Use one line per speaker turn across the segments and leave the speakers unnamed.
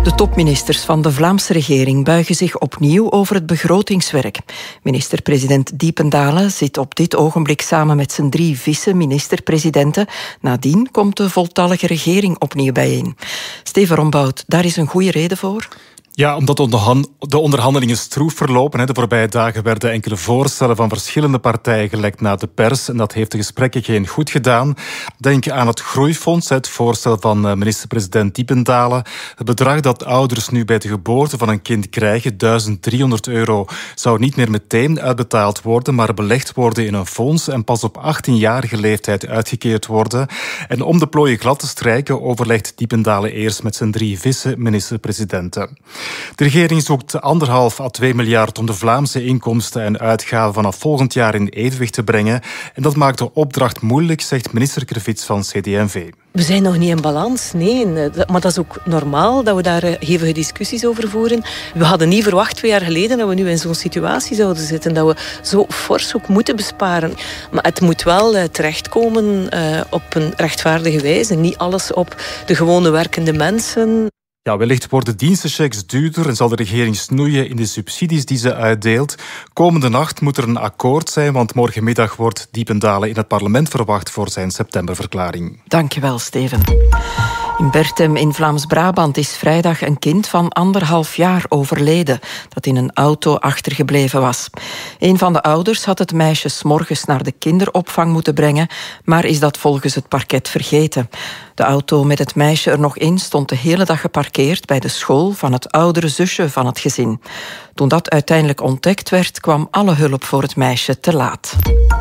De topministers van de Vlaamse regering buigen zich opnieuw over het begrotingswerk. Minister-president Diependaele zit op dit ogenblik samen met zijn 3 vice-minister-presidenten. Nadien komt de voltallige regering opnieuw bijeen. Steven Rombout, daar is een goede reden voor?
Ja, omdat de onderhandelingen stroef verlopen. De voorbije dagen werden enkele voorstellen van verschillende partijen gelekt naar de pers. En dat heeft de gesprekken geen goed gedaan. Denk aan het Groeifonds, het voorstel van minister-president Diependaele. Het bedrag dat ouders nu bij de geboorte van een kind krijgen, €1.300, zou niet meer meteen uitbetaald worden, maar belegd worden in een fonds en pas op 18-jarige leeftijd uitgekeerd worden. En om de plooien glad te strijken, overlegt Diependaele eerst met zijn 3 vice-minister-presidenten. De regering zoekt 1,5 à 2 miljard om de Vlaamse inkomsten en uitgaven vanaf volgend jaar in evenwicht te brengen. En dat maakt de opdracht moeilijk, zegt minister Krevits van CD&V.
We zijn nog niet in balans, nee. Maar dat is ook normaal dat we daar hevige discussies over voeren. We hadden niet verwacht 2 jaar geleden dat we nu in zo'n situatie zouden zitten. Dat we zo fors ook moeten besparen. Maar het moet wel terechtkomen op een rechtvaardige wijze. Niet alles op de gewone werkende mensen.
Ja, wellicht worden dienstenchecks duurder en zal de regering snoeien in de subsidies die ze uitdeelt. Komende nacht moet er een akkoord zijn, want morgenmiddag wordt Diependaele in het parlement verwacht voor zijn septemberverklaring.
Dankjewel, Steven. In Berchem in Vlaams-Brabant is vrijdag een kind van 1,5 jaar overleden dat in een auto achtergebleven was. Een van de ouders had het meisje 's morgens naar de kinderopvang moeten brengen, maar is dat volgens het parket vergeten. De auto met het meisje er nog in stond de hele dag geparkeerd bij de school van het oudere zusje van het gezin. Toen dat uiteindelijk ontdekt werd, kwam alle hulp voor het meisje te laat.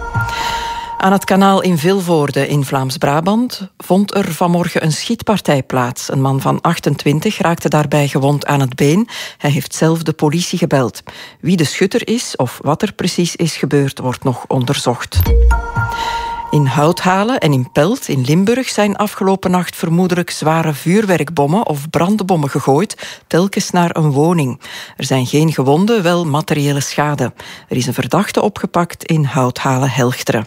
Aan het kanaal in Vilvoorde in Vlaams-Brabant vond er vanmorgen een schietpartij plaats. Een man van 28 raakte daarbij gewond aan het been. Hij heeft zelf de politie gebeld. Wie de schutter is of wat er precies is gebeurd, wordt nog onderzocht. In Houthalen en in Pelt in Limburg zijn afgelopen nacht vermoedelijk zware vuurwerkbommen of brandbommen gegooid, telkens naar een woning. Er zijn geen gewonden, wel materiële schade. Er is een verdachte opgepakt in Houthalen-Helchteren.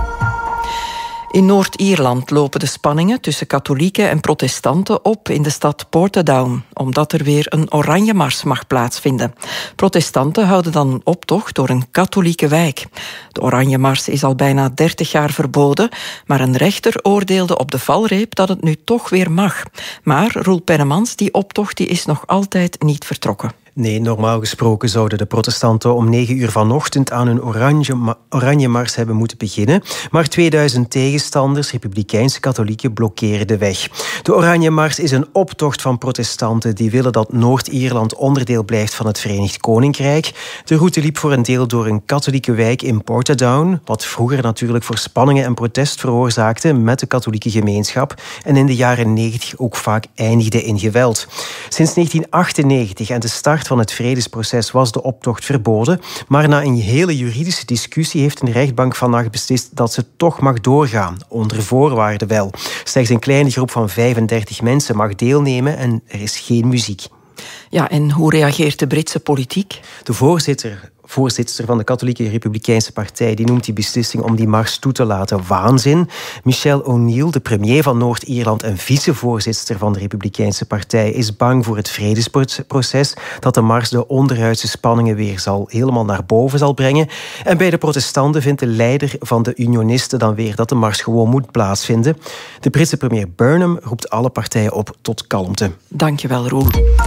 In Noord-Ierland lopen de spanningen tussen katholieken en protestanten op in de stad Portadown, omdat er weer een Oranjemars mag plaatsvinden. Protestanten houden dan een optocht door een katholieke wijk. De Oranjemars is al bijna 30 jaar verboden, maar een rechter oordeelde op de valreep dat het nu toch weer mag. Maar Roel Pennemans, die optocht is nog altijd niet vertrokken.
Nee, normaal gesproken zouden de protestanten om 9 uur vanochtend aan hun Oranjemars hebben moeten beginnen. Maar 2000 tegenstanders, republikeinse katholieken, blokkeren de weg. De Oranjemars is een optocht van protestanten die willen dat Noord-Ierland onderdeel blijft van het Verenigd Koninkrijk. De route liep voor een deel door een katholieke wijk in Portadown, wat vroeger natuurlijk voor spanningen en protest veroorzaakte met de katholieke gemeenschap en in de jaren 90 ook vaak eindigde in geweld. Sinds 1998 en de start van het vredesproces was de optocht verboden, maar na een hele juridische discussie heeft een rechtbank vandaag beslist dat ze toch mag doorgaan, onder voorwaarden wel. Slechts een kleine groep van 35 mensen mag deelnemen en er is geen muziek.
Ja, en hoe reageert de Britse politiek?
De voorzitter van de Katholieke Republikeinse Partij, die noemt die beslissing om die mars toe te laten waanzin. Michelle O'Neill, de premier van Noord-Ierland en vicevoorzitter van de Republikeinse Partij, is bang voor het vredesproces, dat de mars de onderhuidse spanningen weer helemaal naar boven zal brengen. En bij de protestanten vindt de leider van de unionisten dan weer dat de mars gewoon moet plaatsvinden. De Britse premier Burnham roept alle partijen op tot kalmte.
Dankjewel, Roel.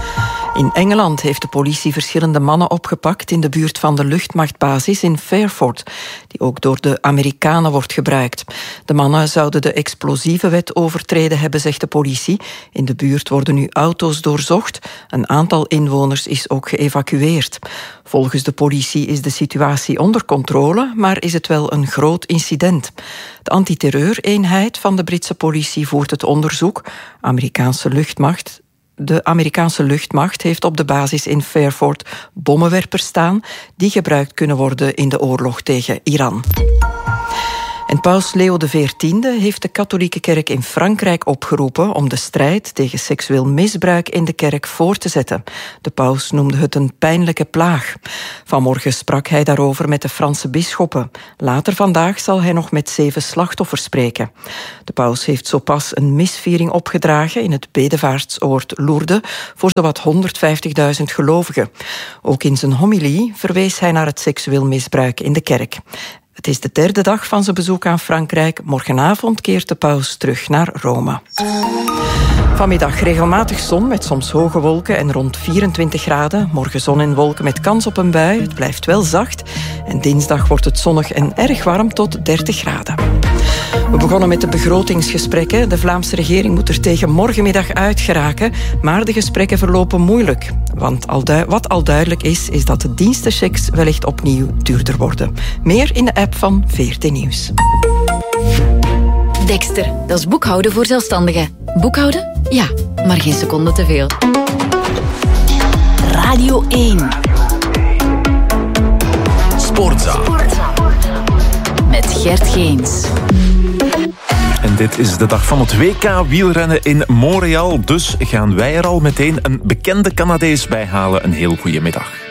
In Engeland heeft de politie verschillende mannen opgepakt in de buurt van de luchtmachtbasis in Fairford, die ook door de Amerikanen wordt gebruikt. De mannen zouden de explosieve-wet overtreden hebben, zegt de politie. In de buurt worden nu auto's doorzocht. Een aantal inwoners is ook geëvacueerd. Volgens de politie is de situatie onder controle, maar is het wel een groot incident. De antiterreureenheid van de Britse politie voert het onderzoek. De Amerikaanse luchtmacht heeft op de basis in Fairford bommenwerpers staan die gebruikt kunnen worden in de oorlog tegen Iran. En paus Leo XIV heeft de katholieke kerk in Frankrijk opgeroepen om de strijd tegen seksueel misbruik in de kerk voor te zetten. De paus noemde het een pijnlijke plaag. Vanmorgen sprak hij daarover met de Franse bisschoppen. Later vandaag zal hij nog met 7 slachtoffers spreken. De paus heeft zo pas een misviering opgedragen in het bedevaartsoord Lourdes voor zowat 150.000 gelovigen. Ook in zijn homilie verwees hij naar het seksueel misbruik in de kerk. Het is de 3e dag van zijn bezoek aan Frankrijk. Morgenavond keert de paus terug naar Rome. Vanmiddag regelmatig zon met soms hoge wolken en rond 24 graden. Morgen zon en wolken met kans op een bui. Het blijft wel zacht. En dinsdag wordt het zonnig en erg warm tot 30 graden. We begonnen met de begrotingsgesprekken. De Vlaamse regering moet er tegen morgenmiddag uit geraken. Maar de gesprekken verlopen moeilijk. Want wat al duidelijk is dat de dienstenchecks wellicht opnieuw duurder worden. Meer in de app van VRT Nieuws.
Dexter, dat is boekhouden voor zelfstandigen. Boekhouden? Ja, maar geen seconde te veel. Radio 1.
Sportza.
Met Gert Geens.
En dit is de dag van het WK wielrennen in Montreal. Dus gaan wij er al meteen een bekende Canadees bij halen. Een heel goede middag.